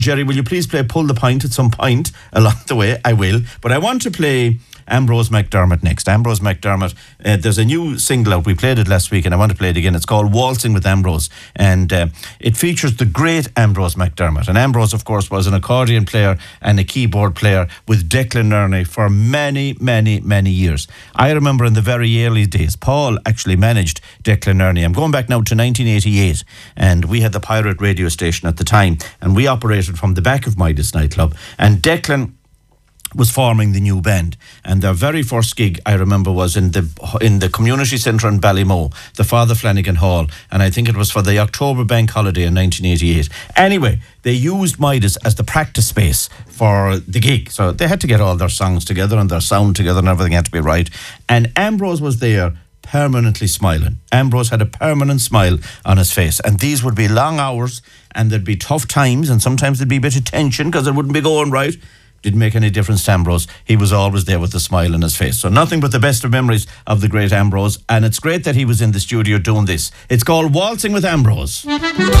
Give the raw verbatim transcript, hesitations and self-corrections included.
Jerry, will you please play Pull the Pint at some point along the way? I will. But I want to play Ambrose McDermott next. Ambrose McDermott, uh, there's a new single out. We played it last week and I want to play it again. It's called Waltzing with Ambrose. And uh, it features the great Ambrose McDermott. And Ambrose, of course, was an accordion player and a keyboard player with Declan Nerney for many, many, many years. I remember in the very early days, Paul actually managed Declan Nerney. I'm going back now to nineteen eighty-eight, and we had the pirate radio station at the time, and we operated from the back of Midas nightclub, and Declan was forming the new band, and their very first gig I remember was in the in the community centre in Ballymoe, the Father Flanagan Hall, and I think it was for the October bank holiday in nineteen eighty-eight. Anyway, they used Midas as the practice space for the gig, so they had to get all their songs together and their sound together and everything had to be right, and Ambrose was there permanently smiling. Ambrose had a permanent smile on his face, and these would be long hours and there'd be tough times and sometimes there'd be a bit of tension because it wouldn't be going right. Didn't make any difference to Ambrose. He was always there with a smile on his face. So nothing but the best of memories of the great Ambrose, and it's great that he was in the studio doing this. It's called Waltzing with Ambrose.